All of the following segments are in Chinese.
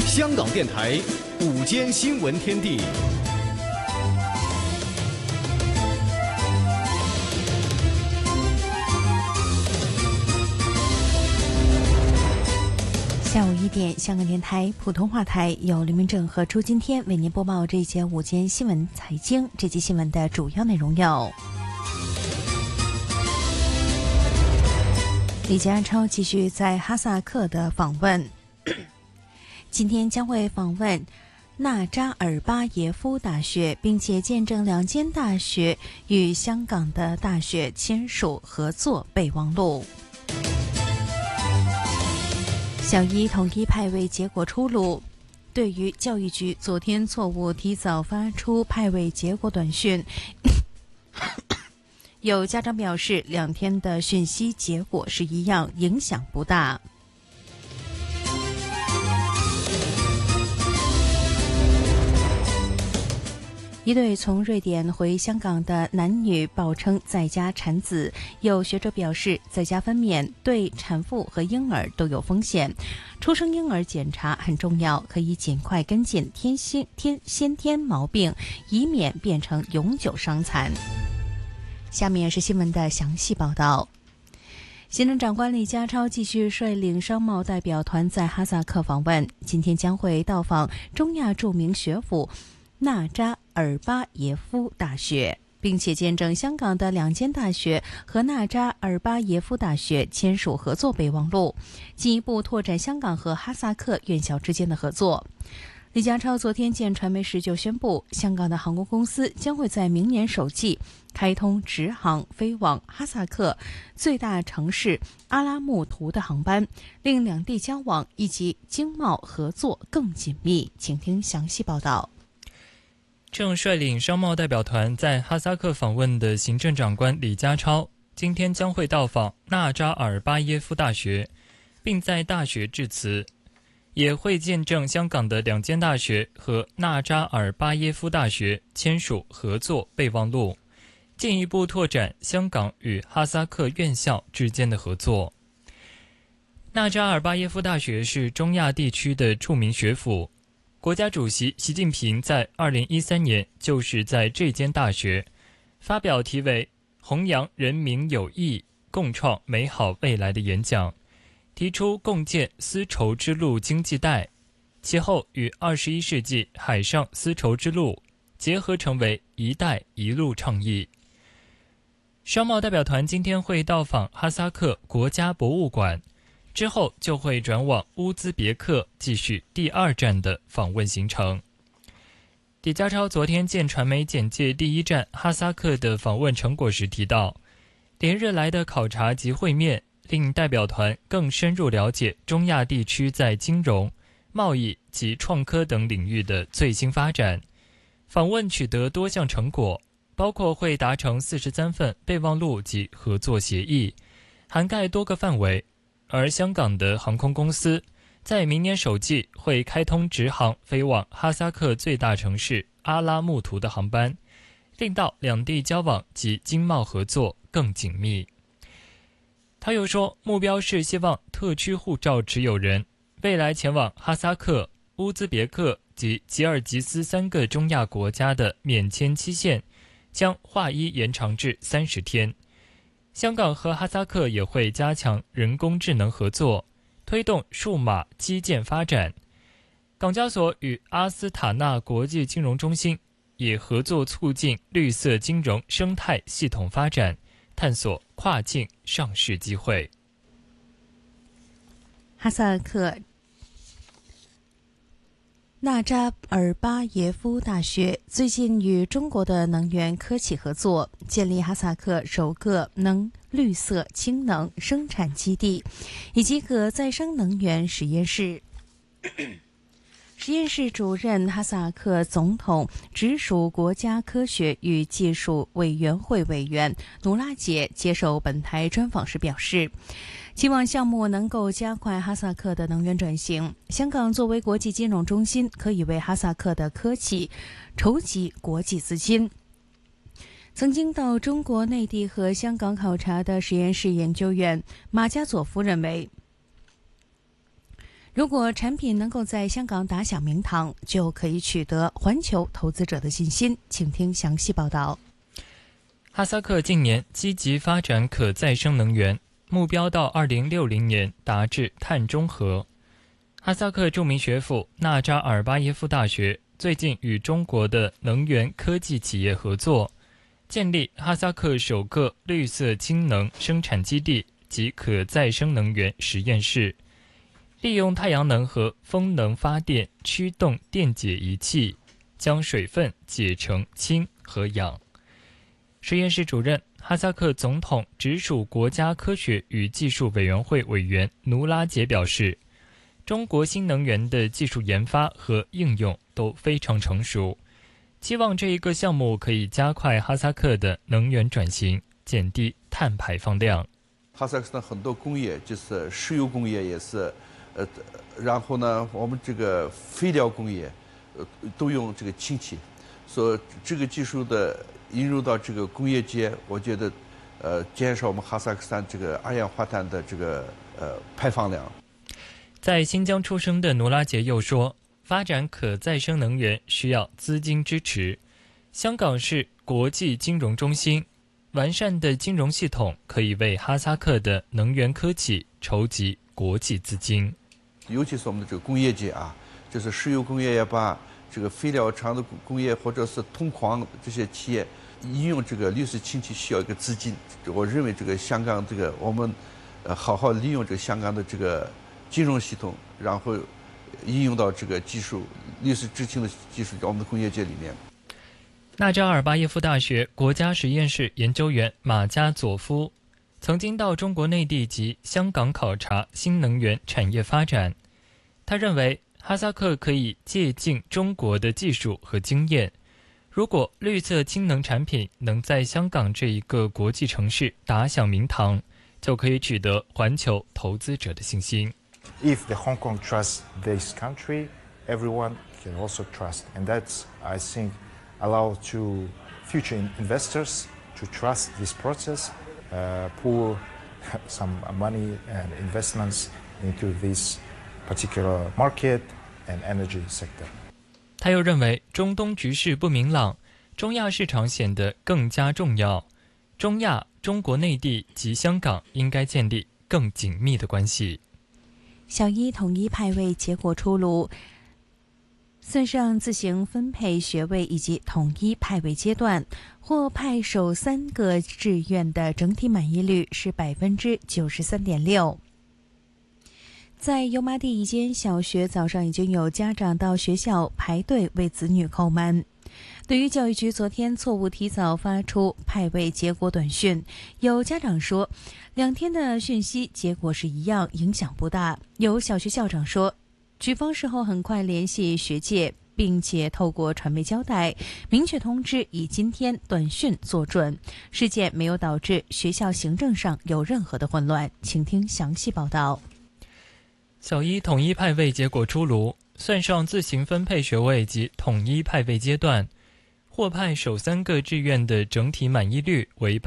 香港电台午间新闻天地。 下午1点，香港电台普通话台由林明正和朱今天为您播报这一节午间新闻财经。这期新闻的主要内容有：李家超继续在哈萨克的访问，今天将会访问纳扎尔巴耶夫大学，并且见证2间大学与香港的大学签署合作备忘录。小一统一派位结果出炉，对于教育局昨天错误提早发出派位结果短讯，有家长表示2天的讯息结果是一样，影响不大。一对从瑞典回香港的男女报称在家产子，有学者表示，在家分娩对产妇和婴儿都有风险，出生婴儿检查很重要，可以尽快跟进先天毛病，以免变成永久伤残。下面是新闻的详细报道。行政长官李家超继续率领商贸代表团在哈萨克访问，今天将会到访中亚著名学府纳扎尔巴耶夫大学，并且见证香港的2间大学和纳扎尔巴耶夫大学签署合作备忘录，进一步拓展香港和哈萨克院校之间的合作。李家超昨天见传媒时就宣布，香港的航空公司将会在明年首季开通直航飞往哈萨克最大城市阿拉木图的航班，令两地交往以及经贸合作更紧密。请听详细报道。 正率领商贸代表团在哈萨克访问的行政长官李家超，今天将会到访纳扎尔巴耶夫大学，并在大学致辞，也会见证香港的2间大学和纳扎尔巴耶夫大学签署合作备忘录，进一步拓展香港与哈萨克院校之间的合作。纳扎尔巴耶夫大学是中亚地区的著名学府，国家主席习近平在2013年就是在这间大学发表题为“弘扬人民友谊，共创美好未来”的演讲，提出共建丝绸之路经济带，其后与21世纪海上丝绸之路结合，成为“一带一路”倡议。商贸代表团今天会到访哈萨克国家博物馆，之后就会转往乌兹别克，继续第2站的访问行程。李家超昨天见传媒简介第1站哈萨克的访问成果时提到，连日来的考察及会面令代表团更深入了解中亚地区在金融、贸易及创科等领域的最新发展。访问取得多项成果，包括会达成43份备忘录及合作协议，涵盖多个范围。而香港的航空公司在明年首季会开通直航飞往哈萨克最大城市阿拉木图的航班，令到两地交往及经贸合作更紧密。他又说，目标是希望特区护照持有人未来前往哈萨克、乌兹别克及吉尔吉斯3个中亚国家的免签期限将划一延长至30天。香港和哈萨克也会加强人工智能合作，推动数码基建发展。港交所与阿斯塔纳国际金融中心也合作促进绿色金融生态系统发展，探索跨境上市机会。 哈萨克纳扎尔巴耶夫大学最近与中国的能源科企合作，建立哈萨克首个绿色氢能生产基地以及可再生能源实验室。实验室主任哈萨克总统直属国家科学与技术委员会委员努拉杰接受本台专访时表示，期望项目能够加快哈萨克的能源转型。香港作为国际金融中心，可以为哈萨克的科企筹集国际资金。曾经到中国内地和香港考察的实验室研究员马加佐夫认为， 如果产品能够在香港打响名堂，就可以取得环球投资者的信心。请听详细报道。 哈萨克近年积极发展可再生能源，目标到2060年达至碳中和。哈萨克著名学府纳扎尔巴耶夫大学最近与中国的能源科技企业合作，建立哈萨克首个绿色氢能生产基地及可再生能源实验室，利用太阳能和风能发电驱动电解仪器，将水分解成氢和氧。实验室主任、哈萨克总统直属国家科学与技术委员会委员努拉杰表示，中国新能源的技术研发和应用都非常成熟，期望这一个项目可以加快哈萨克的能源转型，减低碳排放量。 哈萨克斯坦很多工业，就是石油工业也是，然后呢，我们这个废料工业，都用这个氢气，所以这个技术的引入到这个工业界，我觉得，减少我们哈萨克斯坦这个二氧化碳的这个排放量。 在新疆出生的努拉杰又说，发展可再生能源需要资金支持。香港是国际金融中心，完善的金融系统可以为哈萨克的能源科技筹集国际资金。 尤其是我们的这个工业界啊，就是石油工业也罢，这个废料厂的工业或者是铜矿这些企业，应用这个绿色氢气需要一个资金。我认为这个香港这个我们好好利用这个香港的这个金融系统，然后应用到这个技术，绿色制氢的技术，在我们的工业界里面。 纳扎尔巴耶夫大学国家实验室研究员马加佐夫曾经到中国内地及香港考察新能源产业发展。他认为哈萨克可以借鉴中国的技术和经验，如果绿色氢能产品能在香港这一个国际城市打响名堂，就可以取得环球投资者的信心。 If the Hong Kong trusts this country, everyone can also trust, and that's, I think, allow to future investors to trust this process, pour some money and investments into this particular market and energy sector. 他又认为中东局势不明朗，中亚市场显得更加重要，中亚、中国内地及香港应该建立更紧密的关系。 小一统一派位结果出炉，算上自行分配学位以及统一派位阶段，获派首3个志愿的整体满意率是 93.6%。在油麻地一间小学，早上已经有家长到学校排队为子女叩门。对于教育局昨天错误提早发出派位结果短讯，有家长说2天的讯息结果是一样，影响不大。有小学校长说，局方事后很快联系学界，并且透过传媒交代，明确通知以今天短讯做准，事件没有导致学校行政上有任何的混乱。请听详细报道。 小一统一派位结果出炉，算上自行分配学位及统一派位阶段，获派首3个志愿的整体满意率为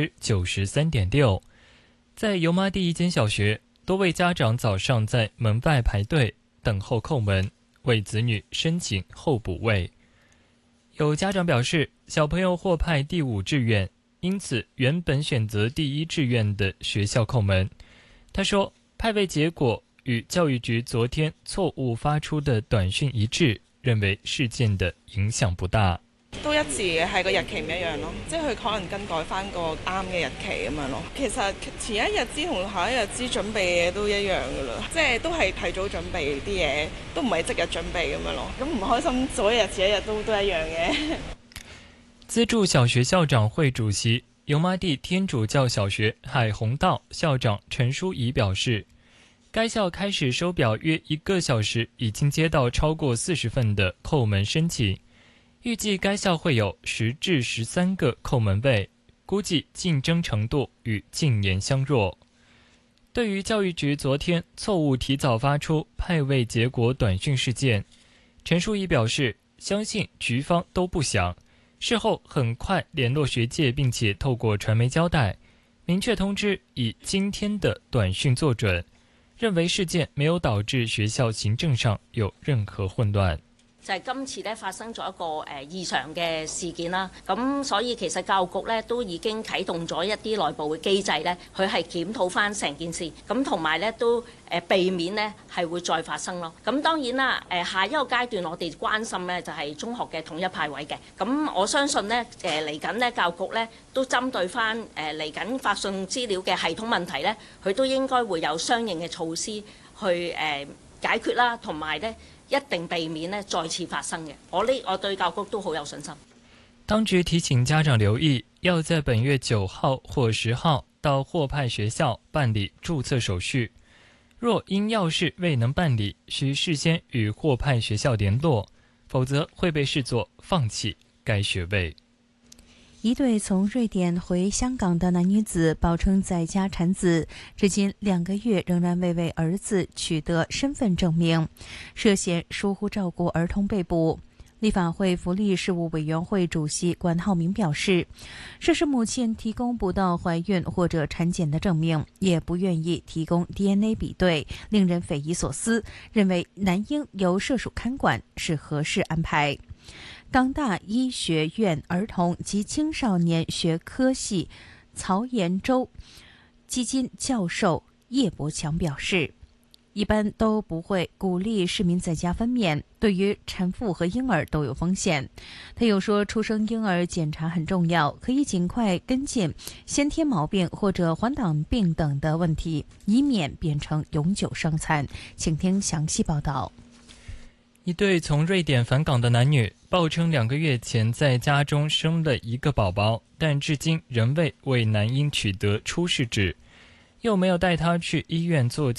93.6%。在油麻地一间小学，多位家长早上在门外排队等候叩门，为子女申请候补位。有家长表示，小朋友获派第5志愿，因此原本选择第1志愿的学校叩门。他说，派位結果與教育局昨天錯誤發出的短訊一致，認為事件的影響不大。 都一致嘅，係個日期唔一樣咯，即係佢可能更改翻個啱嘅日期咁樣咯。其實前一日知同下一日知準備嘅嘢都一樣噶啦，即係都係提早準備啲嘢，都唔係即日準備咁樣咯。咁唔開心早一日遲一日都一樣嘅。 資助小學校長會主席油麻地天主教小學海虹道校長陳淑儀表示，該校開始收表約1個小時，已經接到超過40份的叩門申請。預計該校會有10至13個叩門位，估計競爭程度與近年相若。對於教育局昨天錯誤提早發出派位結果短訊事件，陳淑儀表示，相信局方都不想，事後很快聯絡學界，並且透過傳媒交代，明確通知以今天的短訊做準， 认為事件沒有導致學校行政上有任何混亂。 就係今次咧發生咗一個異常嘅事件啦，咁所以其實教育局咧都已經啟動咗一啲內部嘅機制咧，佢係檢討翻成件事，咁同埋咧都避免咧係會再發生咯。咁當然啦，下一個階段我哋關心咧就係中學嘅統一派位嘅，咁我相信咧嚟緊咧教育局咧都針對翻嚟緊發送資料嘅系統問題咧，佢都應該會有相應嘅措施去解決啦，同埋咧一定避免呢再次發生嘅。我對教育局都好有信心。 當局提醒家長留意，要在本月9號或10號到獲派學校辦理註冊手續。若因要事未能辦理，需事先與獲派學校聯絡，否則會被視作放棄該學位。 一對從瑞典回香港的男女子報稱在家產子，至今2個月仍然未為兒子取得身份證明，涉嫌疏忽照顧兒童被捕。立法會福利事務委員會主席關浩明表示，涉事母親提供不到懷孕或者產檢的證明，也不願意提供 DNA 比對，令人匪夷所思，認為男嬰由社署看管是合適安排。港大醫學院兒童及青少年學科系曹延洲基金教授葉伯強表示，一般都不會鼓勵市民在家分娩，對於產婦和嬰兒都有風險。他又說，出生嬰兒檢查很重要，可以盡快跟進先天毛病或者黃疸病等的問題，以免變成永久傷殘。請聽詳細報道。 一對從瑞典返港的男女報稱2個月前在家中生了一個寶寶，但至今仍未為男嬰取得出世紙，又沒有帶他去醫院做檢